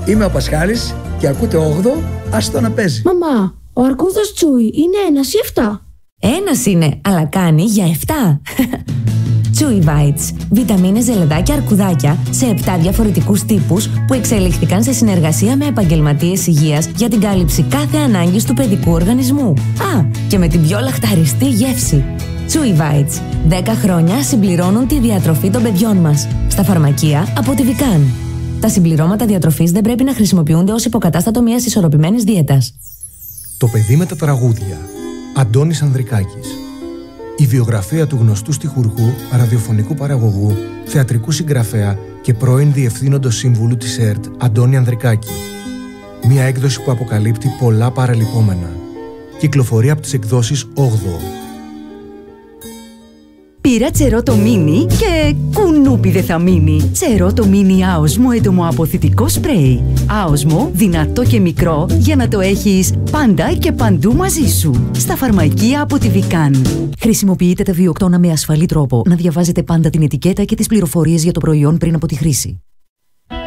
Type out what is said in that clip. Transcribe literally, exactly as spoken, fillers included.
Είμαι ο Πασχάλης και ακούτε όγδοο, ας το να παίζει. Μαμά, ο αρκούδας Τσούι είναι ένας ή εφτά? Ένας είναι, αλλά κάνει για εφτά. Chewy Bites. Βιταμίνες, ζελεδάκια, αρκουδάκια σε επτά διαφορετικούς τύπους που εξελίχθηκαν σε συνεργασία με επαγγελματίες υγείας για την κάλυψη κάθε ανάγκης του παιδικού οργανισμού. Α, και με την πιο λαχταριστή γεύση. Chewy Bites. δέκα χρόνια συμπληρώνουν τη διατροφή των παιδιών μας. Στα φαρμακεία από τη Vican. Τα συμπληρώματα διατροφής δεν πρέπει να χρησιμοποιούνται ως υποκατάστατο μιας ισορροπημένης δίαιτας. Το παιδί με τα τραγούδια. Αντώνης Ανδρικάκης. Η βιογραφία του γνωστού στιχουργού, ραδιοφωνικού παραγωγού, θεατρικού συγγραφέα και πρώην διευθύνοντος σύμβουλου της ΕΡΤ, Αντώνη Ανδρικάκη. Μια έκδοση που αποκαλύπτει πολλά παραλυπόμενα. Κυκλοφορεί από τις εκδόσεις όγδοο. Πήρα Τσερότο Μίνι και κουνούπι δεν θα μείνει. Τσερότο Μίνι άοσμο έντομο αποθητικό σπρέι. Άοσμο, δυνατό και μικρό για να το έχεις πάντα και παντού μαζί σου. Στα φαρμακεία από τη Vican. Χρησιμοποιείτε τα βιοκτώνα με ασφαλή τρόπο. Να διαβάζετε πάντα την ετικέτα και τις πληροφορίες για το προϊόν πριν από τη χρήση.